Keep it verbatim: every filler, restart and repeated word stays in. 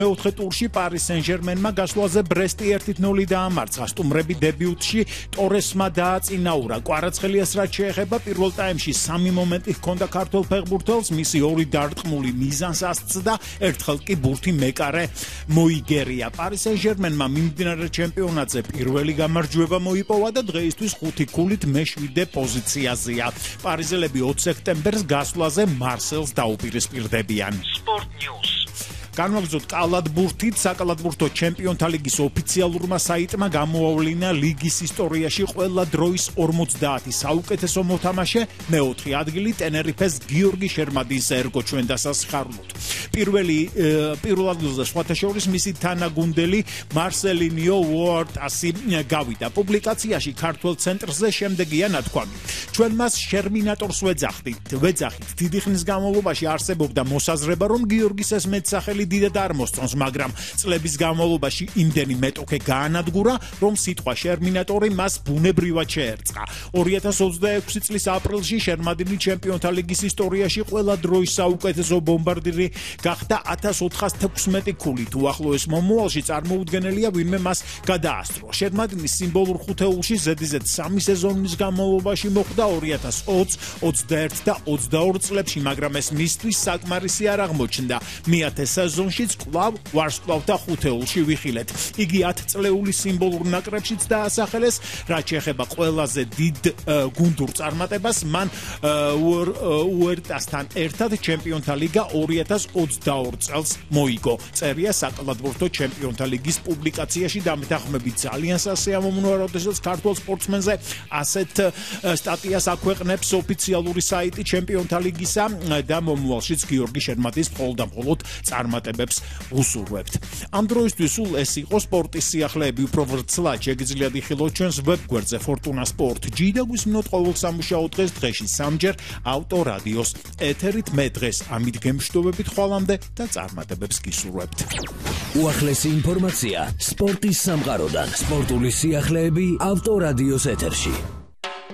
მეოთხე ტურში პარის სენ-ჟერმენმა გასვლაზე ბრესტი ერთი ნული დაამარცხა. სტუმრები დებიუტში ტორესმა დააწინაურა. კვარაცხელიას რაც შეეხება პირველ ტაიმში სამი მომენტი ჰქონდა ქართველ ფეხბურთელს, მისი ორი დარტყმული მიზანს ასწდა, ერთხელ კი ბურთი მეკარე მოიგერია. პარის სენ-ჟერმენმა მიმდინარე ჩემპიონატზე პირველი გამარჯვება მოიპოვა და დღეისთვის ხუთი ქულით მეშვიდე პოზიციაზეა. პარიზელები ოცი სექტემბერს გასვლაზე მარსელს დაუპირისპირდებიან. Sport News. განვაგრძოთ კალათბურთით. საკალათბურთო ჩემპიონთა ლიგის ოფიციალურმა საიტმა გამოავლინა ლიგის ისტორიაში ყველა დროის ორმოცდაათი საუკეთესო მოთამაშე, მეოთხე ადგილი ტენერიფეს გიორგი შერმადის ერგო ჩვენ დასახარლოთ. პირველი პირველ ადგილზე სხვათა შორის მისი თანაგუნდელი მარსელინიო უორტასი გავიდა. პუბლიკაციაში ქართულ ცენტრზე შემდეგია ნათქვამი. ჩვენ მას შერმინატორს ვეძახდით. ვეძახით. დიდი ხნის განმავლობაში არსებობდა მოსაზრება, რომ გიორგის ეს მეტსახელი დიდად არ მოსწონს, მაგრამ წლების განმავლობაში იმდენი მეტოქე გაანადგურა, რომ სიტყვა შერმინატორი მას ბუნებრივად შეერწყა. ორი ათას ოცდაექვსი წლის აპრილში შერმადინი ჩემპიონთა ლიგის ისტორიაში ყველა დროის საუკეთესო ბომბარდირი გახდა ათას ოთხას თექვსმეტი ქულით. უახლოეს მომავალში წარმოუდგენელია ვინმე მას გადაასწრო. შერმადინის სიმბოლურ ხუთეულში ზედიზედ სამი სეზონის განმავლობაში მოხვდა ორი ათას ოცი, ოცდაერთი და ოცდაორი წლებში, მაგრამ ეს მისთვის საკმარისი არ აღმოჩნდა. მეათე სეზონშიც კვლავ ვარსკვლავთა ხუთეულში ვიხილეთ. იგი ათწლეული სიმბოლურ ნაკრებშიც დაასახელეს, რაც შეეხება ყველაზე დიდ გუნდურ წარმატებას, მან უერტასთან ერთად ჩემპიონთა ლიგა ორი ათას ოცდაორი წელს მოიგო. წერია საკალათბურთო ჩემპიონთა ლიგის პუბლიკაციაში დამეთანხმებით ძალიან სასიამოვნოა, როდესაც ქართულ სპორტსმენზე ასეთ სტატიას აქვეყნებს ოფიციალური საიტი ჩემპიონთა ლიგისა და მომავალშიც გიორგი შერმადის მხოლოდ და მხოლოდ წარმატებებს უსურვებთ. ამ დროისთვის სულ ეს იყო სპორტის სიახლეები. უფრო ვრცლად შეგიძლიათ იხილოთ ჩვენს ვებგვერდზე Fortuna Sport G და გვისმინოთ ყოველ სამუშაო დღეს დღეში სამჯერ ავტორადიოს ეთერით. მე დღეს ამით გემშვიდობებით ხვალამდე და წარმატებებს გისურვებთ. უახლესი ინფორმაცია სპორტის სამყაროდან. სპორტული სიახლეები ავტორადიოს ეთერში.